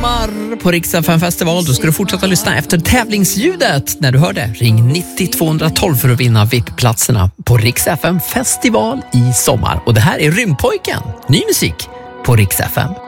sommar på Rix FM festival. Då ska du fortsätta lyssna efter tävlingsljudet. När du hör det, ring 90 212 för att vinna VIP-platserna på Rix FM festival i sommar. Och det här är Rymdpojken. Ny musik på Rix FM.